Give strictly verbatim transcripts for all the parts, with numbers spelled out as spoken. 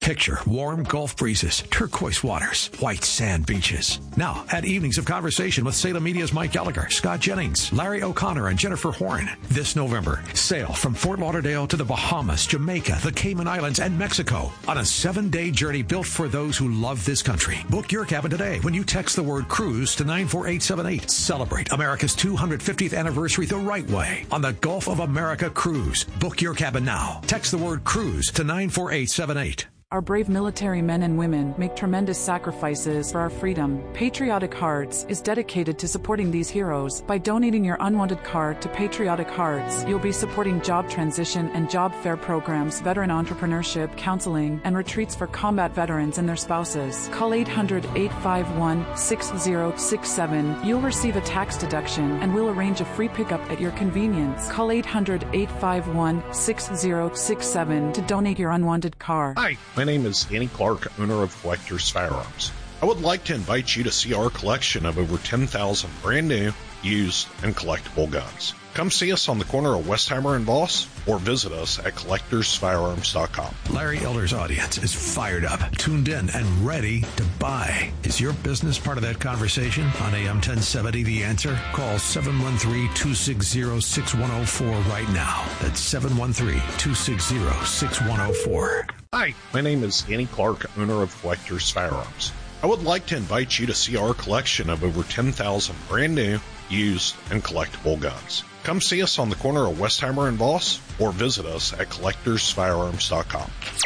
Picture warm Gulf breezes, turquoise waters, white sand beaches. Now, add evenings of conversation with Salem Media's Mike Gallagher, Scott Jennings, Larry O'Connor, and Jennifer Horn. This November, sail from Fort Lauderdale to the Bahamas, Jamaica, the Cayman Islands, and Mexico on a seven-day journey built for those who love this country. Book your cabin today when you text the word cruise to nine four eight seven eight. Celebrate America's two hundred fiftieth anniversary the right way on the Gulf of America Cruise. Book your cabin now. Text the word cruise to nine four eight seven eight. Our brave military men and women make tremendous sacrifices for our freedom. Patriotic Hearts is dedicated to supporting these heroes. By donating your unwanted card to Patriotic Hearts, you'll be supporting job transition and job fair programs, veteran entrepreneurship, counseling, and retreats for combat veterans and their spouses. Call eight hundred, eight five one, six zero six seven. You'll receive a tax deduction and we'll arrange a free pickup at your convenience. Call eight hundred, eight five one, six zero six seven to donate your unwanted car. Hi. My name is Danny Clark, owner of Collectors Firearms. I would like to invite you to see our collection of over ten thousand brand new, used, and collectible guns. Come see us on the corner of Westheimer and Voss, or visit us at collectors firearms dot com. Larry Elder's audience is fired up, tuned in, and ready to buy. Is your business part of that conversation? On A M ten seventy, The Answer? Call seven one three, two six zero, six one zero four right now. That's seven one three, two six zero, six one zero four. Hi, my name is Danny Clark, owner of Collectors Firearms. I would like to invite you to see our collection of over ten thousand brand new, used, and collectible guns. Come see us on the corner of Westheimer and Voss, or visit us at collectors firearms dot com.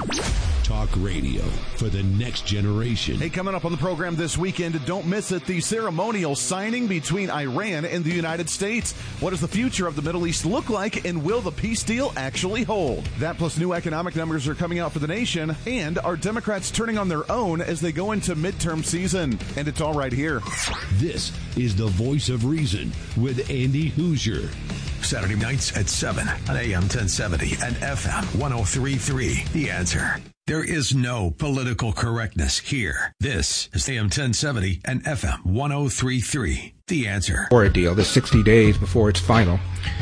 Talk radio for the next generation. Hey, coming up on the program this weekend, don't miss it, the ceremonial signing between Iran and the United States. What does the future of the Middle East look like, and will the peace deal actually hold? That plus new economic numbers are coming out for the nation, and are Democrats turning on their own as they go into midterm season? And it's all right here. This is the Voice of Reason with Andy Hoosier. Saturday nights at seven on A M ten seventy and F M one oh three point three. The Answer. There is no political correctness here. This is A M ten seventy and F M one oh three point three. The Answer. For a deal, the sixty days before it's final.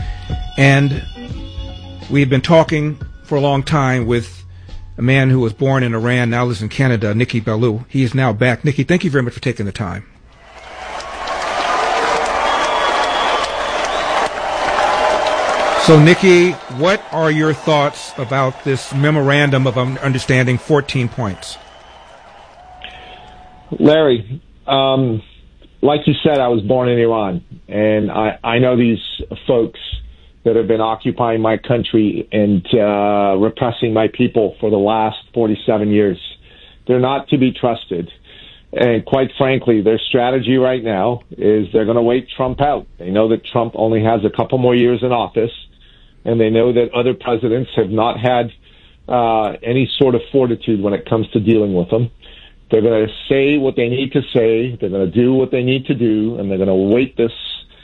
And we've been talking for a long time with a man who was born in Iran, now lives in Canada, Nikki Ballou. He is now back. Nikki, thank you very much for taking the time. So, Nikki, what are your thoughts about this memorandum of understanding, fourteen points? Larry, um, like you said, I was born in Iran, and I, I know these folks that have been occupying my country and uh, repressing my people for the last forty-seven years. They're not to be trusted. And quite frankly, their strategy right now is they're going to wait Trump out. They know that Trump only has a couple more years in office, and they know that other presidents have not had uh, any sort of fortitude when it comes to dealing with them. They're going to say what they need to say. They're going to do what they need to do, and they're going to wait this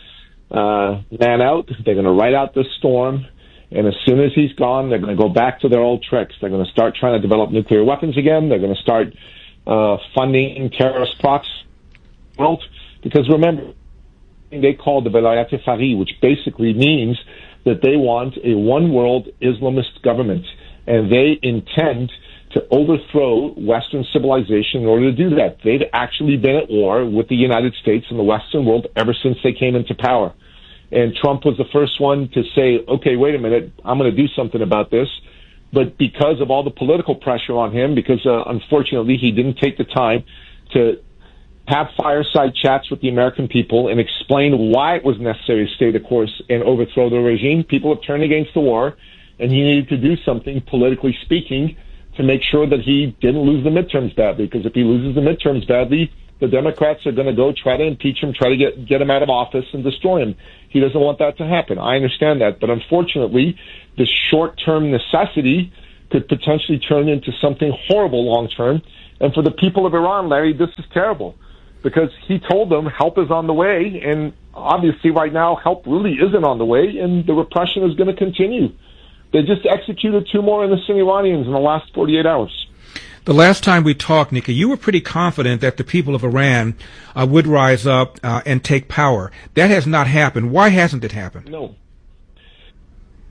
uh, man out. They're going to ride out this storm, and as soon as he's gone, they're going to go back to their old tricks. They're going to start trying to develop nuclear weapons again. They're going to start uh, funding terrorist proxies. Because remember, they call the Velayat Fari, which basically means that they want a one-world Islamist government, and they intend to overthrow Western civilization in order to do that. They've actually been at war with the United States and the Western world ever since they came into power. And Trump was the first one to say, okay, wait a minute, I'm going to do something about this. But because of all the political pressure on him, because uh, unfortunately he didn't take the time to have fireside chats with the American people and explain why it was necessary to stay the course and overthrow the regime, people have turned against the war, and he needed to do something, politically speaking, to make sure that he didn't lose the midterms badly. Because if he loses the midterms badly, the Democrats are going to go try to impeach him, try to get, get him out of office and destroy him. He doesn't want that to happen. I understand that. But unfortunately, this short-term necessity could potentially turn into something horrible long-term. And for the people of Iran, Larry, this is terrible. Because he told them help is on the way, and obviously right now help really isn't on the way, and the repression is going to continue. They just executed two more innocent Iranians in the last forty-eight hours. The last time we talked, Nikki, you were pretty confident that the people of Iran uh, would rise up uh, and take power. That has not happened. Why hasn't it happened? No.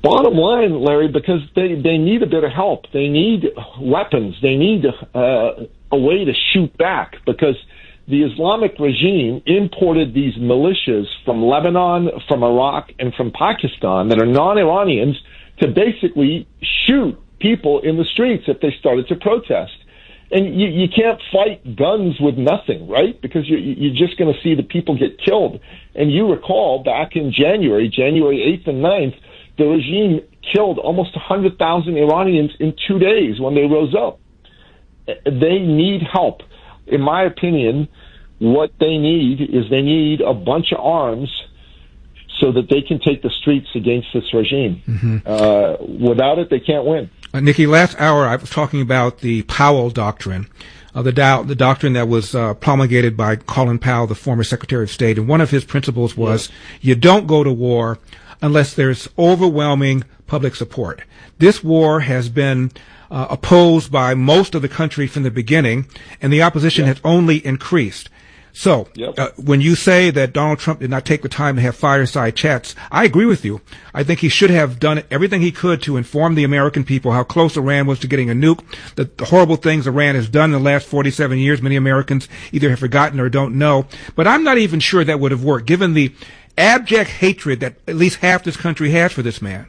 Bottom line, Larry, because they, they need a bit of help. They need weapons. They need uh, a way to shoot back, because the Islamic regime imported these militias from Lebanon, from Iraq, and from Pakistan that are non-Iranians to basically shoot people in the streets if they started to protest. And you, you can't fight guns with nothing, right? Because you're, you're just going to see the people get killed. And you recall back in January, January eighth and ninth, the regime killed almost one hundred thousand Iranians in two days when they rose up. They need help. In my opinion, what they need is they need a bunch of arms so that they can take the streets against this regime. Mm-hmm. Uh, without it, they can't win. Uh, Nikki, last hour I was talking about the Powell Doctrine, uh, the, do- the doctrine that was uh, promulgated by Colin Powell, the former Secretary of State. And one of his principles was yes. you don't go to war unless there's overwhelming public support. This war has been uh, opposed by most of the country from the beginning, and the opposition yep. has only increased. So, yep. uh, when you say that Donald Trump did not take the time to have fireside chats, I agree with you. I think he should have done everything he could to inform the American people how close Iran was to getting a nuke, the, the horrible things Iran has done in the last forty-seven years. Many Americans either have forgotten or don't know. But I'm not even sure that would have worked, given the abject hatred that at least half this country has for this man.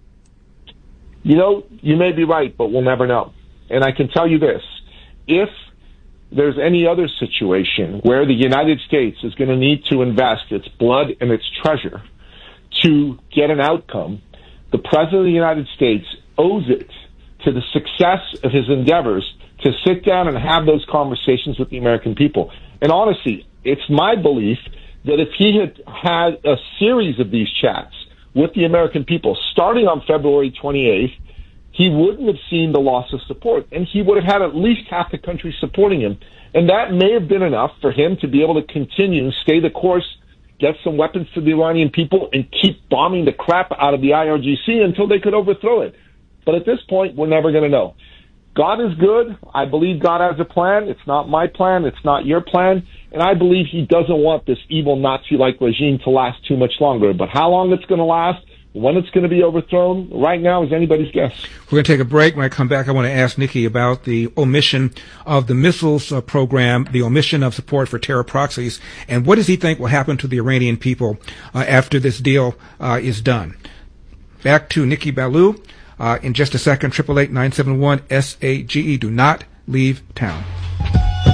You know, you may be right, but we'll never know. And I can tell you this. If there's any other situation where the United States is going to need to invest its blood and its treasure to get an outcome, the President of the United States owes it to the success of his endeavors to sit down and have those conversations with the American people. And honestly, it's my belief that if he had had a series of these chats with the American people starting on February twenty-eighth, he wouldn't have seen the loss of support, and he would have had at least half the country supporting him. And that may have been enough for him to be able to continue, stay the course, get some weapons to the Iranian people, and keep bombing the crap out of the I R G C until they could overthrow it. But at this point, we're never going to know. God is good. I believe God has a plan. It's not my plan. It's not your plan. And I believe he doesn't want this evil Nazi-like regime to last too much longer. But how long it's going to last, when it's going to be overthrown, right now is anybody's guess. We're going to take a break. When I come back, I want to ask Nikki about the omission of the missiles uh, program, the omission of support for terror proxies, and what does he think will happen to the Iranian people uh, after this deal uh, is done. Back to Nikki Ballou uh, in just a second. Triple eight nine seven one S A G E. Do not leave town.